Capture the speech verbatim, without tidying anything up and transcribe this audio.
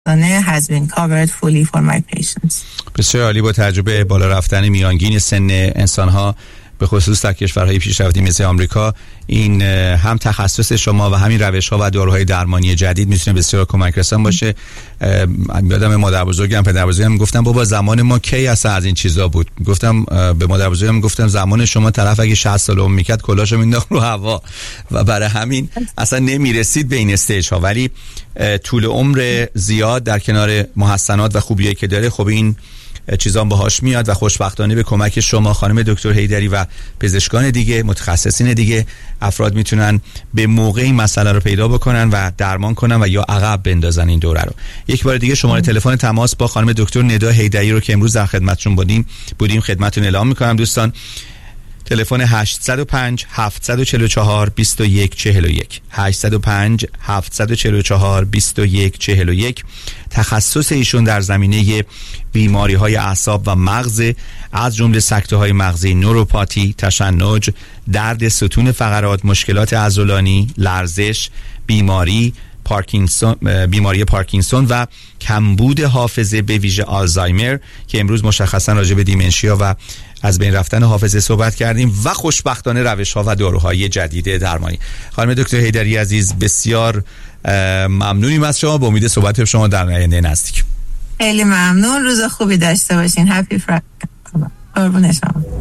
has been covered fully for my patients. بسیار عالی. با تجربه بالا رفتن میانگین سن انسان‌ها به خصوص در کشورهای پیشرفته مثل آمریکا، این هم تخصص شما و همین روش‌ها و داروهای درمانی جدید میتونه بسیار کمک رسان باشه. یادم مادر بزرگم پدر بزرگم گفتم بابا زمان ما کی اصلا از این چیزا بود. گفتم به مادر بزرگم گفتم زمان شما طرف اگه شصت سال عمر میکرد کلاشو مینداخت رو هوا و برای همین اصلا نمیرسید به این استیج ها، ولی طول عمر زیاد در کنار محسنات و خوبیایی که داره خب این چیزان باهاش میاد و خوشبختانه به کمک شما خانم دکتر حیدری و پزشکان دیگه متخصصین دیگه افراد میتونن به موقع این مسئله رو پیدا بکنن و درمان کنن و یا عقب بندازن این دوره رو. یک بار دیگه شماره تلفن تماس با خانم دکتر ندا حیدری رو که امروز در خدمتتون بودیم بودیم خدمتتون اعلام میکنم دوستان. تلفن هشت صفر پنج هفت چهار چهار دو یک چهار یک هشت صفر پنج هفت چهار چهار دو یک چهار یک. تخصص ایشون در زمینه بیماری های اعصاب و مغز، از جمله سکته های مغزی، نوروپاتی، تشنج، درد ستون فقرات، مشکلات عضلانی، لرزش، بیماری پارکینسون، بیماری پارکینسون و کمبود حافظه به ویژه آلزایمر که امروز مشخصا راجع به دیمنشیا و از بین رفتن حافظه صحبت کردیم و خوشبختانه روش‌ها و داروهای جدید درمانی. خانم دکتر حیدری عزیز بسیار ممنونیم از شما، با امید صحبت با شما در آینده نزدیک. خیلی ممنون، روز خوبی داشته باشین. هپی فرایدی. قربون شما.